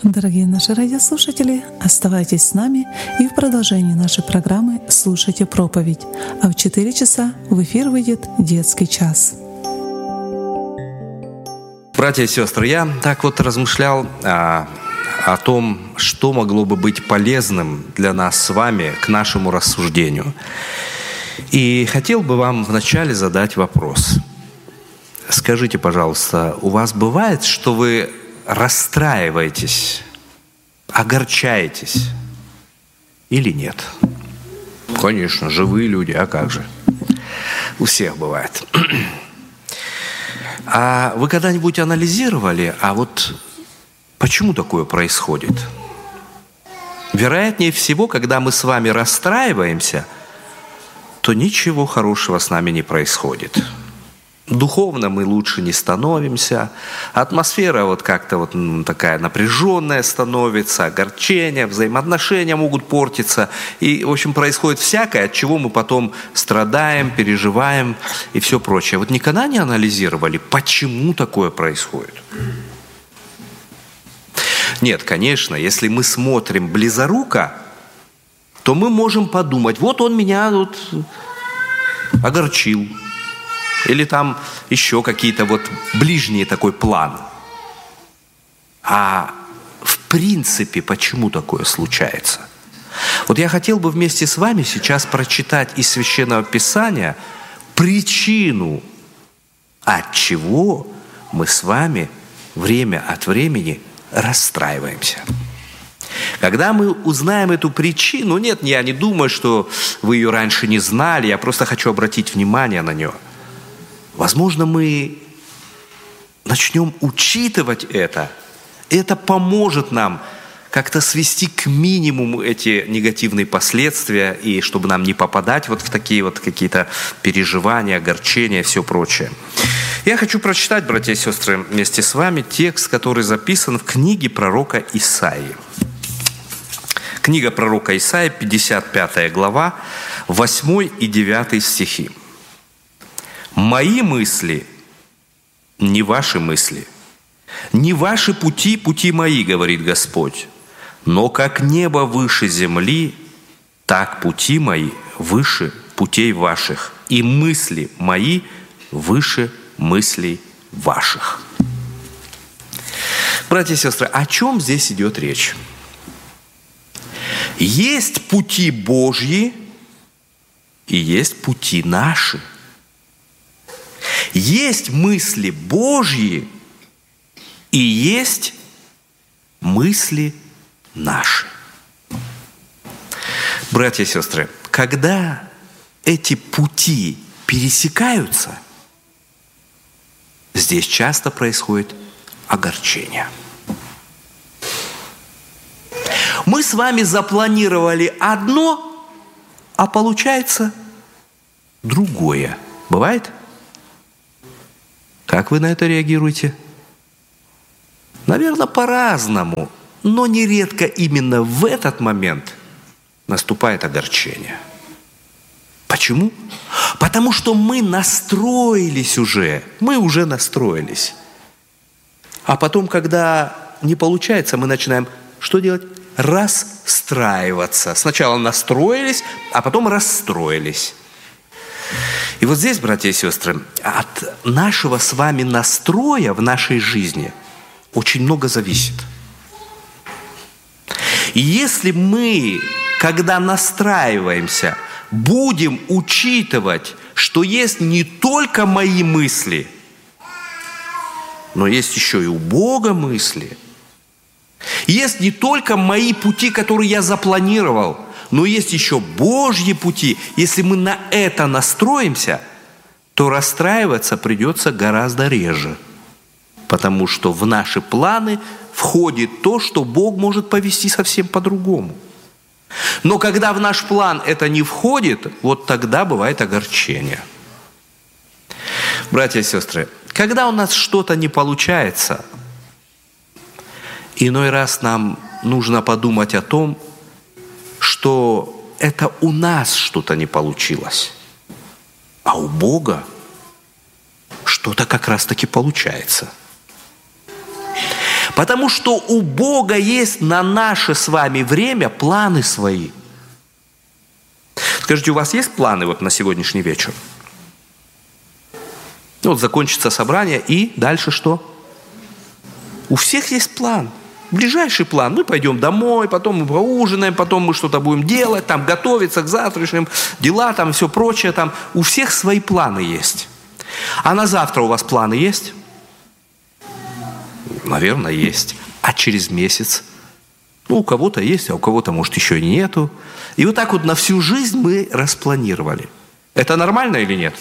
Дорогие наши радиослушатели, оставайтесь с нами и в продолжении нашей программы слушайте проповедь. А в 4 часа в эфир выйдет детский час. Братья и сестры, я так вот размышлял о том, что могло бы быть полезным для нас с вами к нашему рассуждению. И хотел бы вам вначале задать вопрос. Скажите, пожалуйста, у вас бывает, что вы расстраиваетесь, огорчаетесь или нет? Конечно, живые люди, а как же? У всех бывает. А вы когда-нибудь анализировали, а вот почему такое происходит? Вероятнее всего, когда мы с вами расстраиваемся, то ничего хорошего с нами не происходит. Духовно мы лучше не становимся, атмосфера вот как-то вот такая напряженная становится, огорчение, взаимоотношения могут портиться, и, в общем, происходит всякое, от чего мы потом страдаем, переживаем и все прочее. Вот никогда не анализировали, почему такое происходит? Нет, конечно, если мы смотрим близоруко, то мы можем подумать, вот он меня вот огорчил. Или там еще какие-то вот ближний такой план. А в принципе, почему такое случается? Вот я хотел бы вместе с вами сейчас прочитать из Священного Писания причину, от чего мы с вами время от времени расстраиваемся. Когда мы узнаем эту причину, нет, я не думаю, что вы ее раньше не знали, я просто хочу обратить внимание на нее. Возможно, мы начнем учитывать это. Это поможет нам как-то свести к минимуму эти негативные последствия, и чтобы нам не попадать вот в такие вот какие-то переживания, огорчения и все прочее. Я хочу прочитать, братья и сестры, вместе с вами текст, который записан в книге пророка Исаии. Книга пророка Исаии, 55 глава, 8 и 9 стихи. «Мои мысли не ваши мысли, не ваши пути, пути мои, говорит Господь. Но как небо выше земли, так пути мои выше путей ваших, и мысли мои выше мыслей ваших». Братья и сестры, о чем здесь идет речь? Есть пути Божьи и есть пути наши. Есть мысли Божьи и есть мысли наши. Братья и сестры, когда эти пути пересекаются, здесь часто происходит огорчение. Мы с вами запланировали одно, а получается другое. Бывает? Как вы на это реагируете? Наверное, по-разному, но нередко именно в этот момент наступает огорчение. Почему? Потому что мы настроились уже, А потом, когда не получается, мы начинаем что делать? Расстраиваться. Сначала настроились, а потом расстроились. И вот здесь, братья и сестры, от нашего с вами настроя в нашей жизни очень много зависит. И если мы, когда настраиваемся, будем учитывать, что есть не только мои мысли, но есть еще и у Бога мысли, есть не только мои пути, которые я запланировал, но есть еще Божьи пути. Если мы на это настроимся, то расстраиваться придется гораздо реже. Потому что в наши планы входит то, что Бог может повести совсем по-другому. Но когда в наш план это не входит, вот тогда бывает огорчение. Братья и сестры, когда у нас что-то не получается, иной раз нам нужно подумать о том, что это у нас что-то не получилось, а у Бога что-то как раз-таки получается. Потому что у Бога есть на наше с вами время планы свои. Скажите, у вас есть планы вот на сегодняшний вечер? Вот закончится собрание, и дальше что? У всех есть план. Ближайший план. Мы пойдем домой, потом мы поужинаем, потом мы что-то будем делать, там готовиться к завтрашним, дела, там все прочее. Там. У всех свои планы есть. А на завтра у вас планы есть? Наверное, есть. А через месяц? Ну, у кого-то есть, а у кого-то, может, еще и нету. И вот так вот на всю жизнь мы распланировали. Это нормально или нет?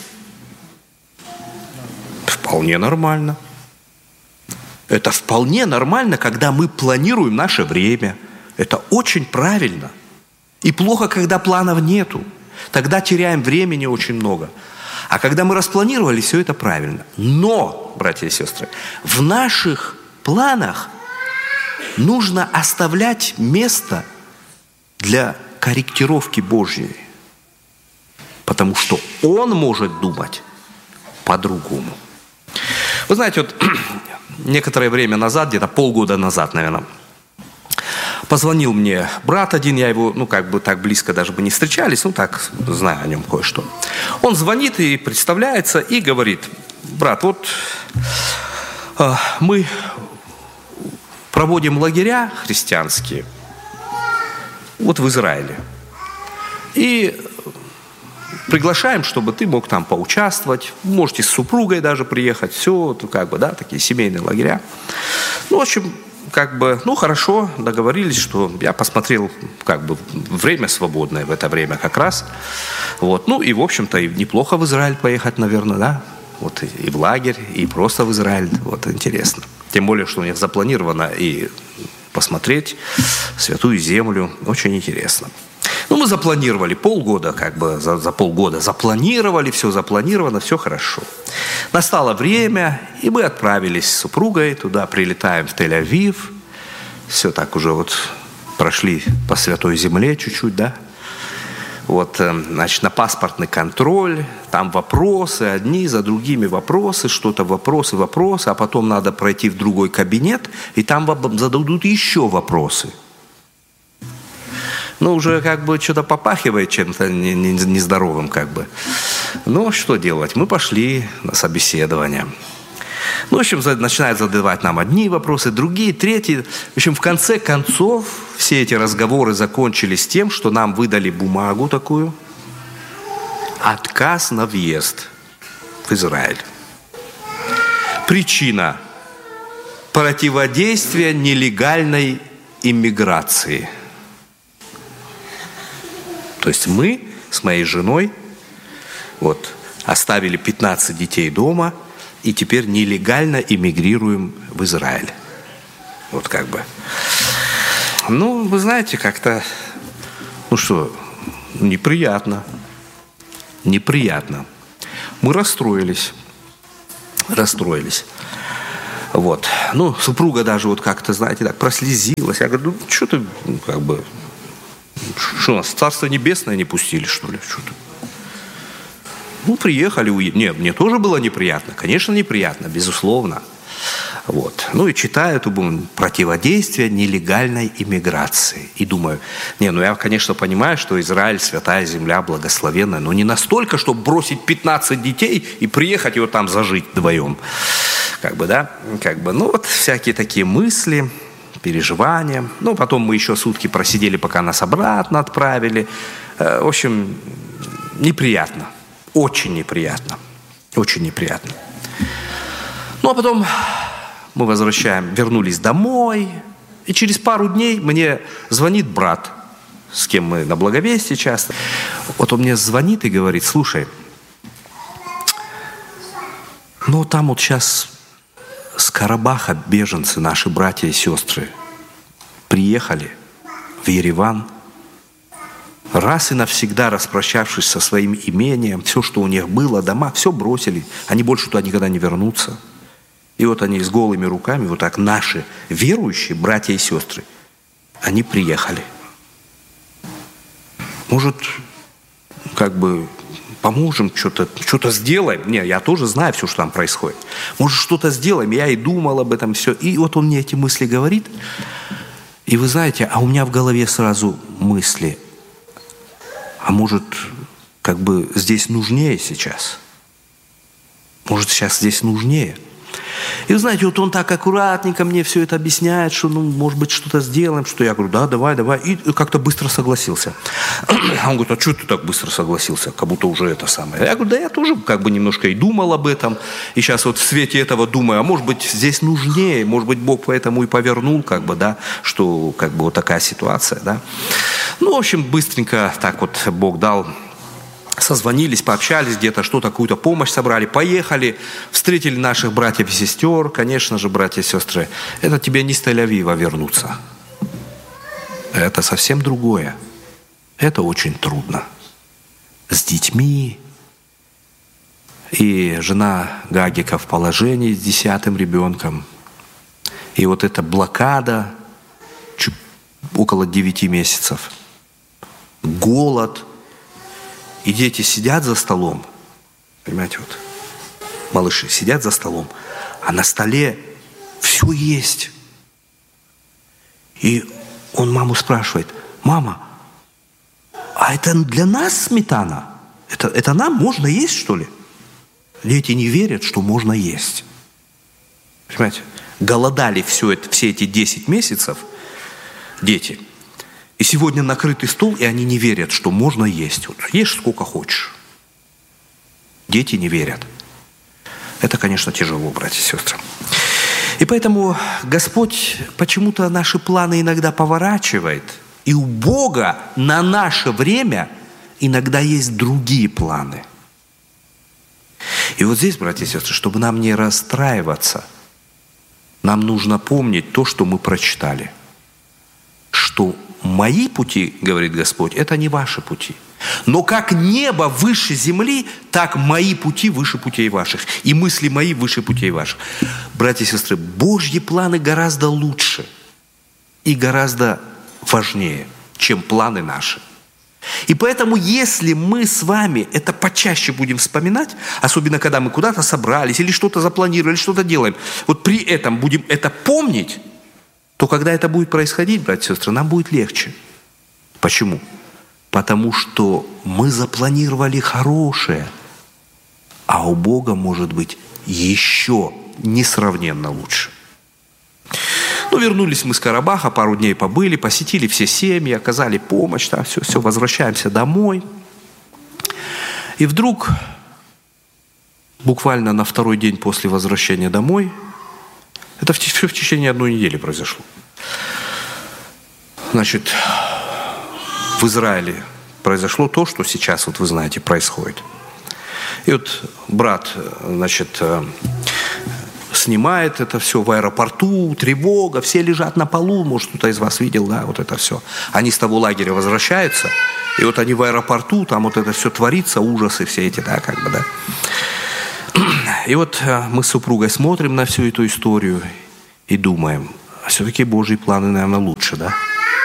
Вполне нормально. Это вполне нормально, когда мы планируем наше время. Это очень правильно. И плохо, когда планов нету. Тогда теряем времени очень много. А когда мы распланировали, все это правильно. Но, братья и сестры, в наших планах нужно оставлять место для корректировки Божьей. Потому что Он может думать по-другому. Вы знаете, вот некоторое время назад, где-то полгода назад, наверное, позвонил мне брат один, я его, как бы так близко даже бы не встречались, так знаю о нем кое-что. Он звонит и представляется, и говорит: брат, вот мы проводим лагеря христианские вот в Израиле. И приглашаем, чтобы ты мог там поучаствовать. Можете с супругой даже приехать. Все, такие семейные лагеря. В общем, хорошо, договорились, что я посмотрел, время свободное в это время как раз. Вот, и, в общем-то, и неплохо в Израиль поехать, наверное, да? Вот и в лагерь, и просто в Израиль. Вот, интересно. Тем более, что у них запланировано и посмотреть Святую Землю. Очень интересно. Мы запланировали полгода, за полгода запланировали, все запланировано, все хорошо. Настало время, и мы отправились с супругой туда, прилетаем в Тель-Авив. Все так уже прошли по Святой Земле чуть-чуть, да? На паспортный контроль, там вопросы, одни за другими вопросы, вопросы, а потом надо пройти в другой кабинет, и там вам зададут еще вопросы. Уже что-то попахивает чем-то нездоровым, что делать? Мы пошли на собеседование. В общем, начинают задавать нам одни вопросы, другие, третьи. В общем, в конце концов, все эти разговоры закончились тем, что нам выдали бумагу такую. Отказ на въезд в Израиль. Причина: противодействие нелегальной иммиграции. То есть мы с моей женой оставили 15 детей дома и теперь нелегально эмигрируем в Израиль. Вы знаете, как-то, неприятно. Неприятно. Мы расстроились. Супруга даже как-то, знаете, так прослезилась. Я говорю, что ты, что нас в Царство Небесное не пустили, что ли? Что-то. Приехали, уехали. Нет, мне тоже было неприятно. Конечно, неприятно, безусловно. И читаю эту противодействие нелегальной иммиграции. И думаю, я, конечно, понимаю, что Израиль, святая земля, благословенная, но не настолько, чтобы бросить 15 детей и приехать и там зажить вдвоем. Всякие такие мысли, переживания. Потом мы еще сутки просидели, пока нас обратно отправили. В общем, неприятно. Очень неприятно. Очень неприятно. А потом мы вернулись домой. И через пару дней мне звонит брат, с кем мы на Благовестии часто. Он мне звонит и говорит: слушай, там сейчас с Карабаха беженцы, наши братья и сестры, приехали в Ереван, раз и навсегда распрощавшись со своим имением, все, что у них было, дома, все бросили. Они больше туда никогда не вернутся. И они с голыми руками, наши верующие братья и сестры, они приехали. Может, поможем, что-то сделаем. Не, я тоже знаю все, что там происходит. Может, что-то сделаем. Я и думал об этом все. И вот он мне эти мысли говорит. И вы знаете, а у меня в голове сразу мысли. А может, как бы здесь нужнее сейчас? Может, сейчас здесь нужнее? И вы знаете, вот он так аккуратненько мне все это объясняет, что, может быть, что-то сделаем, что я говорю, да, давай. И как-то быстро согласился. Он говорит, а что ты так быстро согласился? Как будто уже это самое. Я говорю, да я тоже как бы немножко и думал об этом. И сейчас вот в свете этого думаю, а может быть, здесь нужнее, может быть, Бог поэтому и повернул, как бы, да, что как бы вот такая ситуация, да. Ну, в общем, быстренько так вот Бог дал. Созвонились, пообщались где-то, что-то, какую-то помощь собрали, поехали, встретили наших братьев и сестер. Конечно же, братья и сестры, это тебе не с Тель-Авива вернуться. Это совсем другое. Это очень трудно. С детьми. И жена Гагика в положении с 10-м ребенком. И вот эта блокада около 9 месяцев. Голод. И дети сидят за столом, понимаете, вот, малыши сидят за столом, а на столе все есть. И он маму спрашивает, мама, а это для нас сметана? Это нам можно есть, что ли? Дети не верят, что можно есть. Понимаете, голодали все эти 10 месяцев дети. И сегодня накрытый стол, и они не верят, что можно есть. Вот, ешь сколько хочешь. Дети не верят. Это, конечно, тяжело, братья и сестры. И поэтому Господь почему-то наши планы иногда поворачивает. И у Бога на наше время иногда есть другие планы. И вот здесь, братья и сестры, чтобы нам не расстраиваться, нам нужно помнить то, что мы прочитали. Что мои пути, говорит Господь, это не ваши пути. Но как небо выше земли, так мои пути выше путей ваших. И мысли мои выше путей ваших. Братья и сестры, Божьи планы гораздо лучше и гораздо важнее, чем планы наши. И поэтому, если мы с вами это почаще будем вспоминать, особенно когда мы куда-то собрались, или что-то запланировали, или что-то делаем, вот при этом будем это помнить, то когда это будет происходить, братья и сестры, нам будет легче. Почему? Потому что мы запланировали хорошее, а у Бога может быть еще несравненно лучше. Ну, вернулись мы с Карабаха, пару дней побыли, посетили все семьи, оказали помощь, там все, возвращаемся домой. И вдруг, буквально на второй день после возвращения домой, это все в течение одной недели произошло. Значит, в Израиле произошло то, что сейчас, вот вы знаете, происходит. И вот брат, значит, снимает это все в аэропорту, тревога, все лежат на полу, может, кто-то из вас видел, да, вот это все. Они с того лагеря возвращаются, и вот они в аэропорту, там вот это все творится, ужасы все эти, да, как бы, да. И вот мы с супругой смотрим на всю эту историю и думаем, а все-таки Божьи планы, наверное, лучше, да?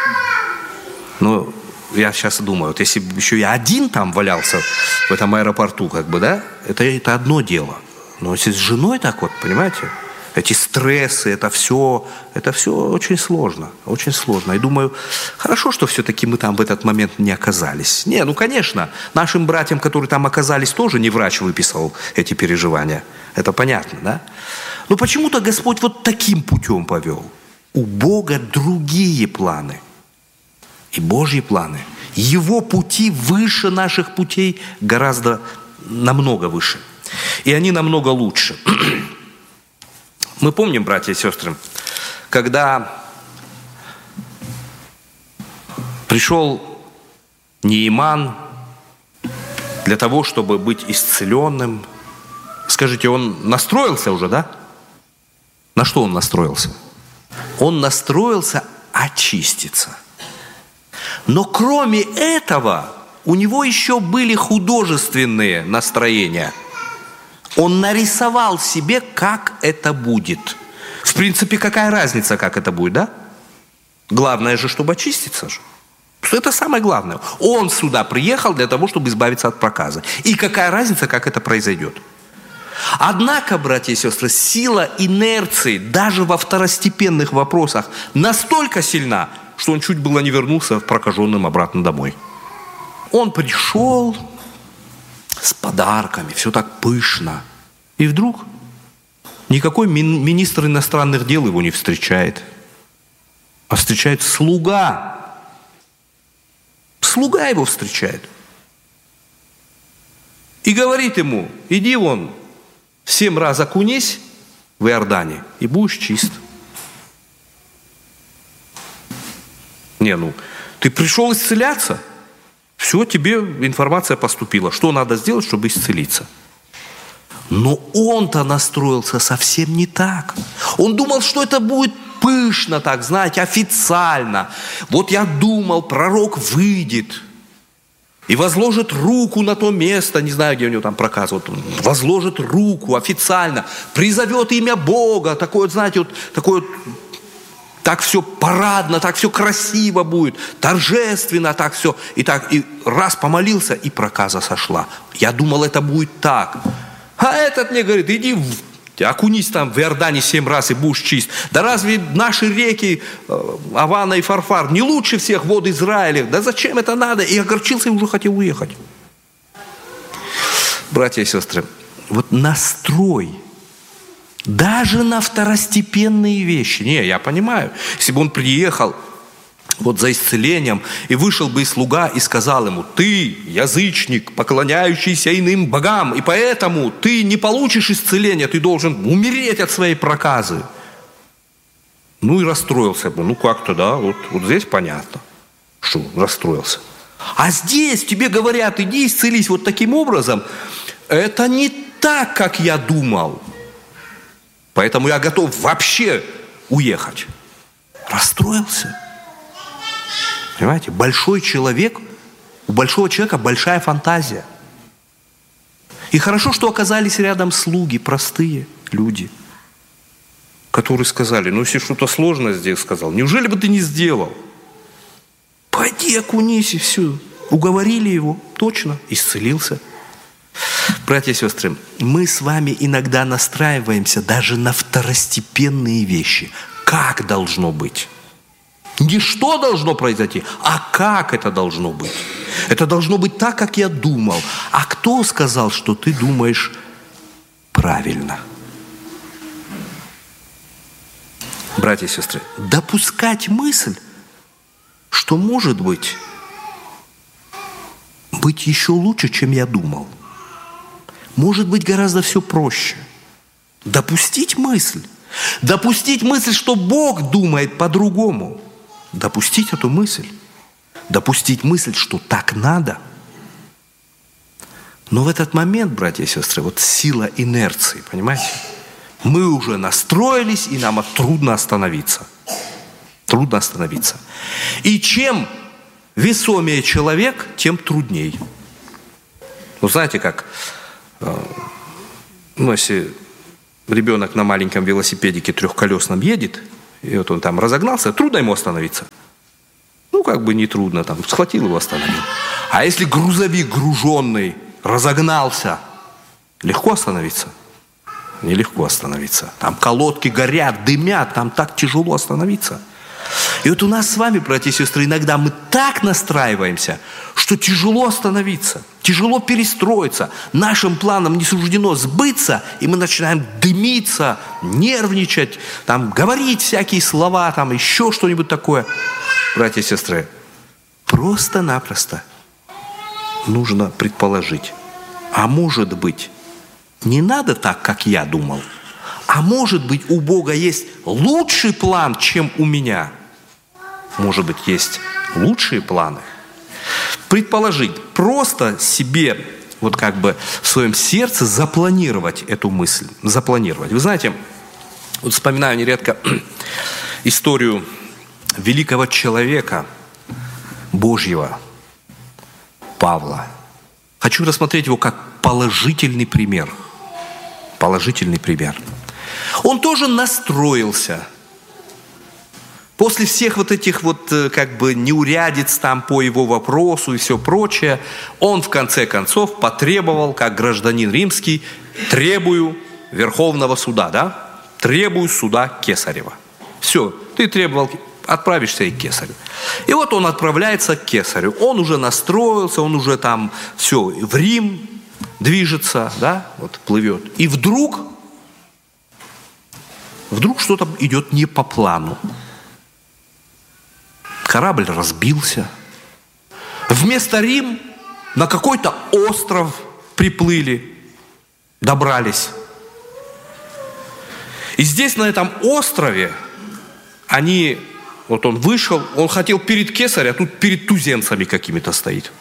Но я сейчас думаю, вот если бы еще я один там валялся в этом аэропорту, как бы, да, это одно дело. Но если с женой так вот, понимаете, эти стрессы, это все очень сложно, очень сложно. И думаю, хорошо, что все-таки мы там в этот момент не оказались. Не, ну, конечно, нашим братьям, которые там оказались, тоже не врач выписал эти переживания. Это понятно, да? Но почему-то Господь вот таким путем повел. У Бога другие планы. И Божьи планы. Его пути выше наших путей, гораздо, намного выше. И они намного лучше. Мы помним, братья и сестры, когда пришел Нееман для того, чтобы быть исцеленным. Скажите, он настроился уже, да? На что он настроился? Он настроился очиститься. Но кроме этого, у него еще были художественные настроения. Он нарисовал себе, как это будет. В принципе, какая разница, как это будет, да? Главное же, чтобы очиститься же. Это самое главное. Он сюда приехал для того, чтобы избавиться от проказа. И какая разница, как это произойдет? Однако, братья и сестры, сила инерции даже во второстепенных вопросах настолько сильна, что он чуть было не вернулся прокаженным обратно домой. Он пришел с подарками, все так пышно. И вдруг никакой министр иностранных дел его не встречает. А встречает слуга. Слуга его встречает. И говорит ему: иди вон, 7 раз окунись в Иордане, и будешь чист. Ты пришел исцеляться? Все, тебе информация поступила. Что надо сделать, чтобы исцелиться? Но он-то настроился совсем не так. Он думал, что это будет пышно так, знаете, официально. Вот я думал, пророк выйдет и возложит руку на то место, не знаю, где у него там проказ, вот возложит руку официально, призовет имя Бога, такое, знаете, вот такое, так все парадно, так все красиво будет, торжественно так все, и раз помолился, и проказа сошла. Я думал, это будет так. А этот мне говорит: иди окунись там в Иордане 7 раз и будешь чист. Да разве наши реки Авана и Фарфар не лучше всех вод Израиля? Да зачем это надо? И огорчился и уже хотел уехать. Братья и сестры, вот настрой даже на второстепенные вещи. Я понимаю, если бы он приехал вот за исцелением, и вышел бы и слуга и сказал ему: ты язычник, поклоняющийся иным богам, и поэтому ты не получишь исцеления, ты должен умереть от своей проказы. И расстроился бы. Как-то, да, вот здесь понятно, что расстроился. А здесь тебе говорят: иди исцелись вот таким образом. Это не так, как я думал. Поэтому я готов вообще уехать. Расстроился. Понимаете, у большого человека большая фантазия. И хорошо, что оказались рядом слуги, простые люди, которые сказали: если что-то сложное здесь сказал, неужели бы ты не сделал? Пойди окунись, и все. Уговорили его, точно, исцелился. Братья и сестры, мы с вами иногда настраиваемся даже на второстепенные вещи. Как должно быть? Не что должно произойти, а как это должно быть. Это должно быть так, как я думал. А кто сказал, что ты думаешь правильно? Братья и сестры, допускать мысль, что может быть еще лучше, чем я думал. Может быть гораздо все проще. Допустить мысль, что Бог думает по-другому. Допустить эту мысль. Допустить мысль, что так надо. Но в этот момент, братья и сестры, вот сила инерции, понимаете? Мы уже настроились, и нам трудно остановиться. Трудно остановиться. И чем весомее человек, тем трудней. Знаете как, если ребенок на маленьком велосипедике трехколесном едет, и вот он там разогнался, трудно ему остановиться. Не трудно, схватил его, остановил. А если грузовик груженный разогнался, легко остановиться? Нелегко остановиться. Там колодки горят, дымят, там так тяжело остановиться. И вот у нас с вами, братья и сестры, иногда мы так настраиваемся, что тяжело остановиться, тяжело перестроиться. Нашим планам не суждено сбыться, и мы начинаем дымиться, нервничать, говорить всякие слова, еще что-нибудь такое. Братья и сестры, просто-напросто нужно предположить, а может быть, не надо так, как я думал, а может быть, у Бога есть лучший план, чем у меня. Может быть, есть лучшие планы. Предположить, просто себе в своем сердце запланировать эту мысль. Запланировать. Вы знаете, вспоминаю нередко историю великого человека Божьего, Павла. Хочу рассмотреть его как положительный пример. Положительный пример. Он тоже настроился. После всех вот этих вот как бы неурядиц там по его вопросу и все прочее, он в конце концов потребовал, как гражданин римский, требую Верховного суда, да? Требую суда Кесарева. Все, ты требовал, отправишься и к Кесарю. И вот он отправляется к Кесарю. Он уже настроился, он уже там все, в Рим движется, да, вот плывет. И вдруг что-то идет не по плану. Корабль разбился. Вместо Рим на какой-то остров приплыли, добрались. И здесь, на этом острове, вот он вышел, он хотел перед Кесарем, а тут перед туземцами какими-то стоит.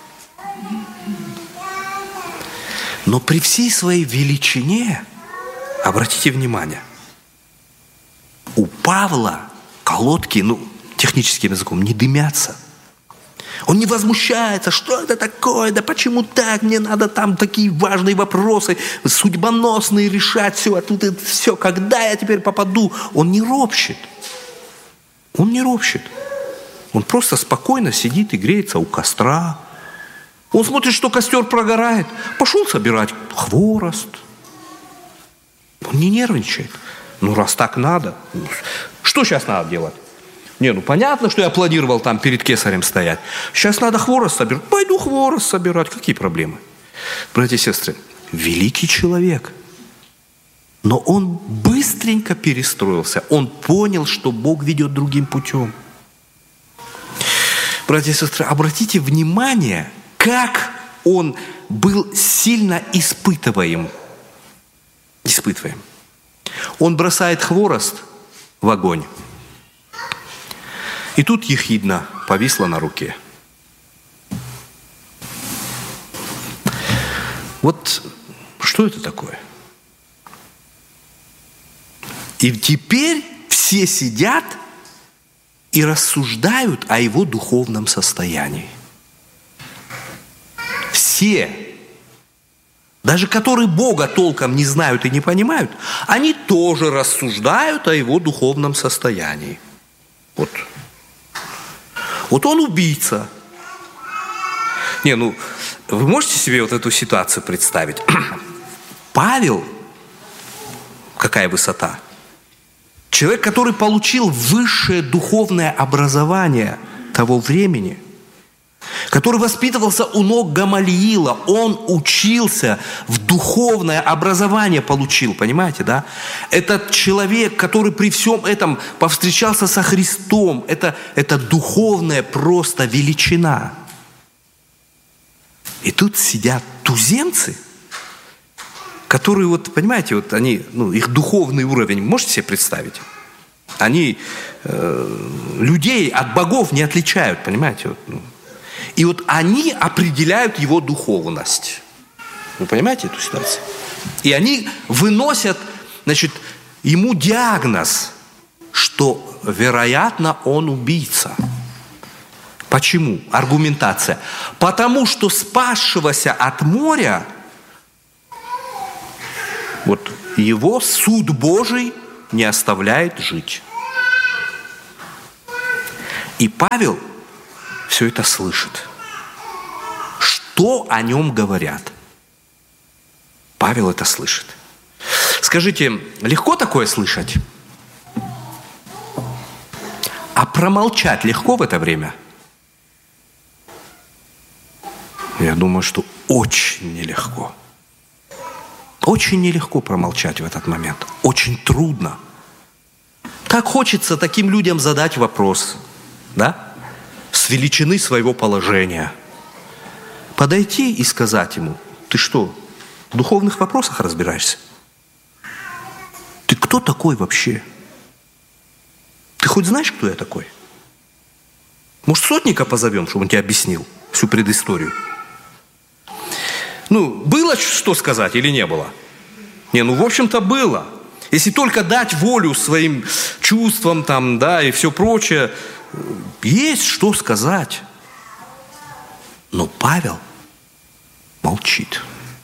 Но при всей своей величине, обратите внимание, у Павла колодки, техническим языком, не дымятся. Он не возмущается, что это такое, да почему так, мне надо там такие важные вопросы, судьбоносные решать, все, а тут это все, когда я теперь попаду? Он не ропщет. Он не ропщет. Он просто спокойно сидит и греется у костра. Он смотрит, что костер прогорает. Пошел собирать хворост. Он не нервничает. Раз так надо, что сейчас надо делать? Понятно, что я планировал там перед Кесарем стоять. Сейчас надо хворост собирать. Пойду хворост собирать. Какие проблемы? Братья и сестры, великий человек. Но он быстренько перестроился. Он понял, что Бог ведет другим путем. Братья и сестры, обратите внимание, как он был сильно испытываем. Он бросает хворост в огонь. И тут ехидна повисла на руке. Вот что это такое? И теперь все сидят и рассуждают о его духовном состоянии. Все, даже которые Бога толком не знают и не понимают, они тоже рассуждают о его духовном состоянии. Вот он убийца. Вы можете себе вот эту ситуацию представить? Павел, какая высота? Человек, который получил высшее духовное образование того времени, который воспитывался у ног Гамалиила, он учился, в духовное образование получил, понимаете, да? Этот человек, который при всем этом повстречался со Христом, это духовная просто величина. И тут сидят туземцы, которые, понимаете, они, их духовный уровень, можете себе представить? Они людей от богов не отличают, понимаете? И они определяют его духовность. Вы понимаете эту ситуацию? И они выносят, ему диагноз, что, вероятно, он убийца. Почему? Аргументация. Потому что спасшегося от моря, его суд Божий не оставляет жить. И Павел все это слышит. Что о нем говорят? Павел это слышит. Скажите, легко такое слышать? А промолчать легко в это время? Я думаю, что очень нелегко. Очень нелегко промолчать в этот момент. Очень трудно. Так хочется таким людям задать вопрос, да? С величины своего положения. Подойти и сказать ему: ты что, в духовных вопросах разбираешься? Ты кто такой вообще? Ты хоть знаешь, кто я такой? Может, сотника позовем, чтобы он тебе объяснил всю предысторию? Было что сказать или не было? В общем-то, было. Если только дать волю своим чувствам там, да, и все прочее, есть что сказать. Но Павел молчит.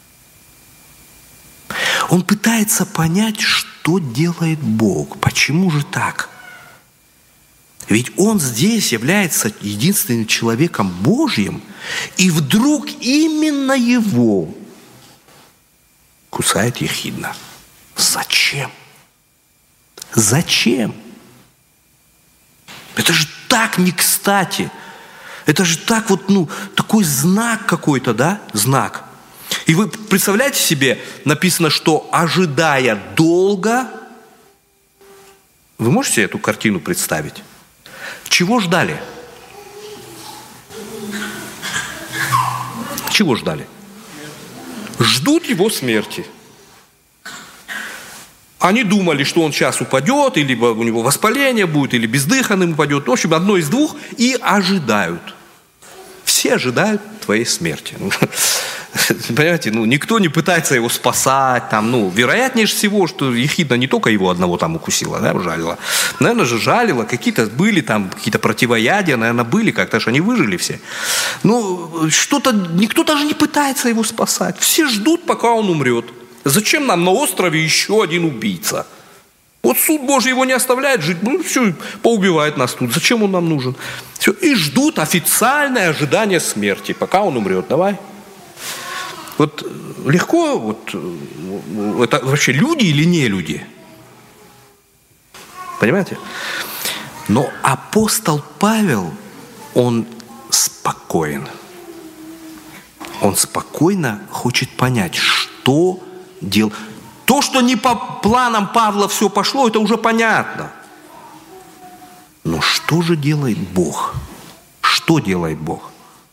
Он пытается понять, что делает Бог. Почему же так? Ведь он здесь является единственным человеком Божьим, и вдруг именно его кусает ехидна. Зачем? Зачем? Это же так не кстати. Это же так вот, такой знак какой-то, да? Знак. И вы представляете себе, написано, что ожидая долго, вы можете эту картину представить? Чего ждали? Чего ждали? Ждут его смерти. Они думали, что он сейчас упадет, или у него воспаление будет, или бездыханным упадет. В общем, одно из двух. И ожидают. Все ожидают твоей смерти. Понимаете, никто не пытается его спасать. Вероятнее всего, что ехидна не только его одного там укусила, да, жалила. Наверное же жалила, какие-то были там, какие-то противоядия, наверное, были, как-то же они выжили все. Никто даже не пытается его спасать. Все ждут, пока он умрет. Зачем нам на острове еще один убийца? Вот суд Божий его не оставляет жить, все, поубивает нас тут. Зачем он нам нужен? Все, и ждут официальное ожидание смерти, пока он умрет. Давай. Вот легко, это вообще люди или не люди? Понимаете? Но апостол Павел, он спокоен. Он спокойно хочет понять, что делать. То, что не по планам Павла все пошло, это уже понятно. Но что же делает Бог? Что делает Бог?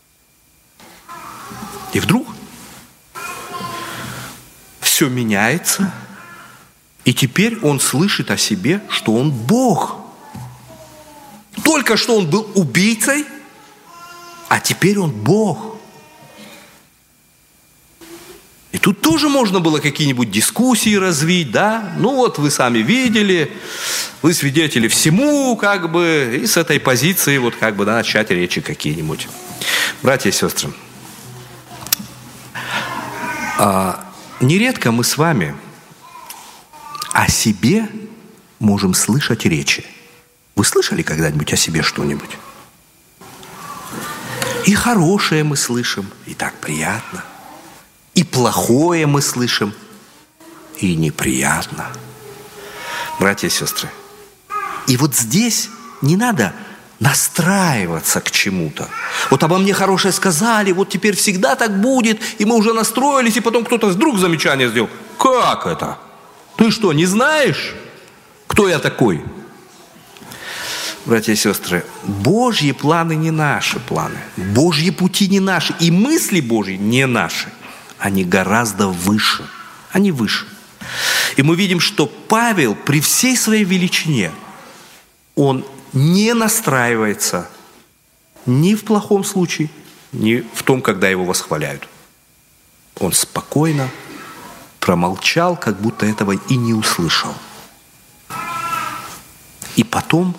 И вдруг все меняется, и теперь он слышит о себе, что он Бог. Только что он был убийцей, а теперь он Бог. И тут тоже можно было какие-нибудь дискуссии развить, да? Вы сами видели, вы свидетели всему, и с этой позиции, начать речи какие-нибудь. Братья и сестры, нередко мы с вами о себе можем слышать речи. Вы слышали когда-нибудь о себе что-нибудь? И хорошее мы слышим, и так приятно. И плохое мы слышим, и неприятно. Братья и сестры, и вот здесь не надо настраиваться к чему-то. Вот обо мне хорошее сказали, вот теперь всегда так будет, и мы уже настроились, и потом кто-то вдруг замечание сделал. Как это? Ты что, не знаешь, кто я такой? Братья и сестры, Божьи планы не наши планы, Божьи пути не наши, и мысли Божьи не наши. Они гораздо выше. Они выше. И мы видим, что Павел при всей своей величине, он не настраивается ни в плохом случае, ни в том, когда его восхваляют. Он спокойно промолчал, как будто этого и не услышал. И потом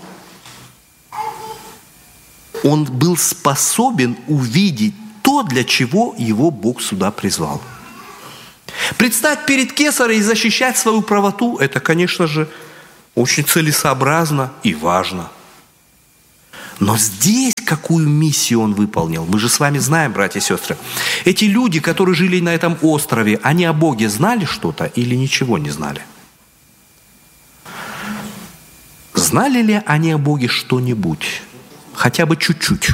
он был способен увидеть то, для чего его Бог сюда призвал. Предстать перед Кесарем и защищать свою правоту, это, конечно же, очень целесообразно и важно. Но здесь какую миссию он выполнил? Мы же с вами знаем, братья и сестры. Эти люди, которые жили на этом острове, они о Боге знали что-то или ничего не знали? Знали ли они о Боге что-нибудь? Хотя бы чуть-чуть.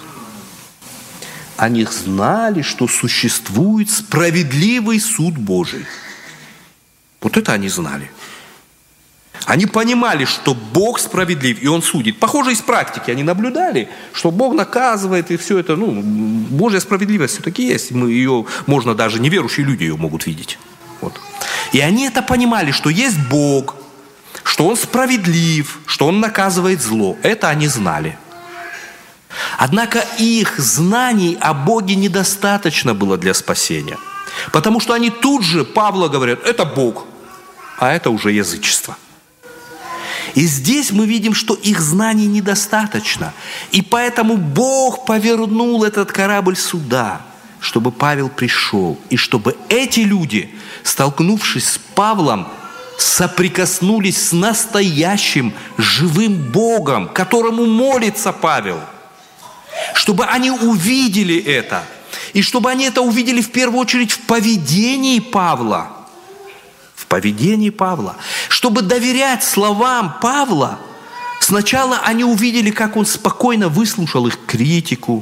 Они знали, что существует справедливый суд Божий. Вот это они знали. Они понимали, что Бог справедлив, и Он судит. Похоже, из практики они наблюдали, что Бог наказывает, и все это, Божья справедливость все-таки есть. Ее можно даже, неверующие люди ее могут видеть. Вот. И они это понимали, что есть Бог, что Он справедлив, что Он наказывает зло. Это они знали. Однако их знаний о Боге недостаточно было для спасения. Потому что они тут же, Павлу говорят, это Бог, а это уже язычество. И здесь мы видим, что их знаний недостаточно. И поэтому Бог повернул этот корабль сюда, чтобы Павел пришел. И чтобы эти люди, столкнувшись с Павлом, соприкоснулись с настоящим живым Богом, которому молится Павел. Чтобы они увидели это. И чтобы они это увидели в первую очередь в поведении Павла. В поведении Павла. Чтобы доверять словам Павла, сначала они увидели, как он спокойно выслушал их критику,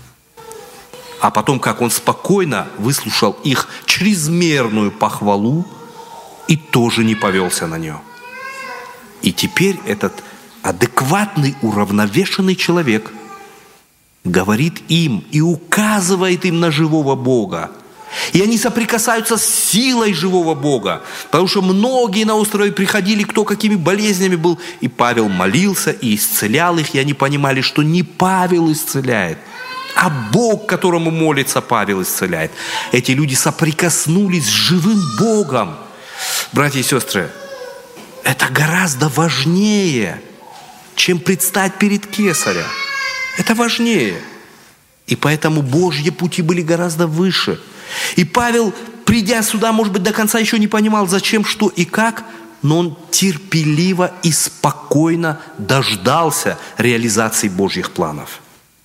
а потом, как он спокойно выслушал их чрезмерную похвалу и тоже не повелся на нее. И теперь этот адекватный, уравновешенный человек говорит им и указывает им на живого Бога. И они соприкасаются с силой живого Бога. Потому что многие на острове приходили, кто какими болезнями был. И Павел молился и исцелял их. И они понимали, что не Павел исцеляет, а Бог, которому молится Павел, исцеляет. Эти люди соприкоснулись с живым Богом. Братья и сестры, это гораздо важнее, чем предстать перед Кесарем. Это важнее. И поэтому Божьи пути были гораздо выше. И Павел, придя сюда, может быть, до конца еще не понимал, зачем, что и как, но он терпеливо и спокойно дождался реализации Божьих планов.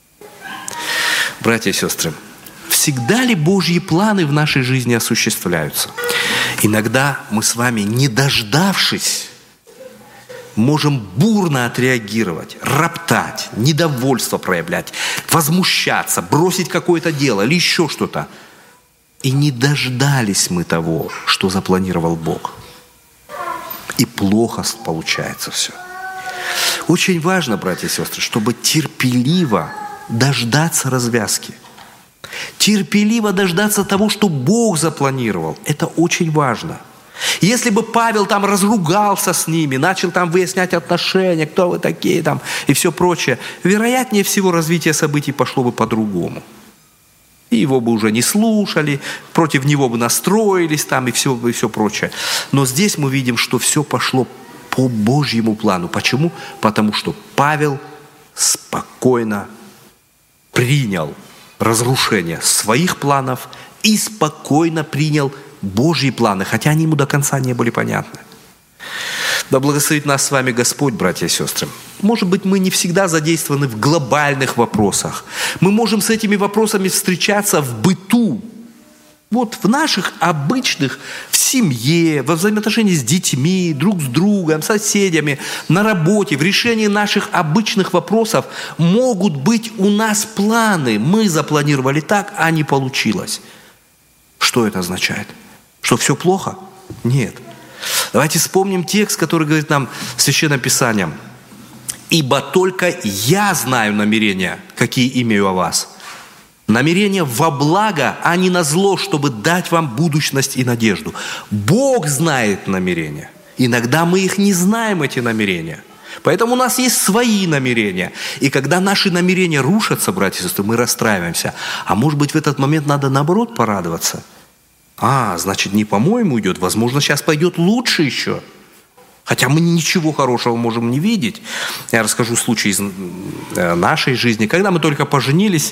Братья и сестры, всегда ли Божьи планы в нашей жизни осуществляются? Иногда мы с вами, не дождавшись, можем бурно отреагировать, роптать, недовольство проявлять, возмущаться, бросить какое-то дело или еще что-то. И не дождались мы того, что запланировал Бог. И плохо получается все. Очень важно, братья и сестры, чтобы терпеливо дождаться развязки. Терпеливо дождаться того, что Бог запланировал. Это очень важно. Если бы Павел там разругался с ними, начал там выяснять отношения, кто вы такие там и все прочее, вероятнее всего развитие событий пошло бы по-другому. И его бы уже не слушали, против него бы настроились там и все прочее. Но здесь мы видим, что все пошло по Божьему плану. Почему? Потому что Павел спокойно принял разрушение своих планов и спокойно принял Божьи планы, хотя они ему до конца не были понятны. Да благословит нас с вами Господь, братья и сестры. Может быть, мы не всегда задействованы в глобальных вопросах. Мы можем с этими вопросами встречаться в быту. Вот в наших обычных, в семье, во взаимоотношениях с детьми, друг с другом, с соседями, на работе, в решении наших обычных вопросов могут быть у нас планы. Мы запланировали так, а не получилось. Что это означает? Что все плохо? Нет. Давайте вспомним текст, который говорит нам в Священном Писании. «Ибо только я знаю намерения, какие имею о вас. Намерения во благо, а не на зло, чтобы дать вам будущность и надежду». Бог знает намерения. Иногда мы их не знаем, эти намерения. Поэтому у нас есть свои намерения. И когда наши намерения рушатся, братья и сестры, мы расстраиваемся. А может быть, в этот момент надо наоборот порадоваться. Значит, не по-моему идет, возможно, сейчас пойдет лучше еще. Хотя мы ничего хорошего можем не видеть. Я расскажу случай из нашей жизни. Когда мы только поженились,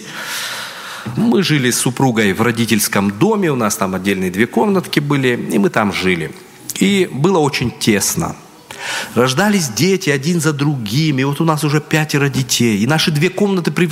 мы жили с супругой в родительском доме, у нас там отдельные 2 комнатки были, и мы там жили. И было очень тесно. Рождались дети один за другим, и вот у нас уже 5 детей. И наши 2 комнаты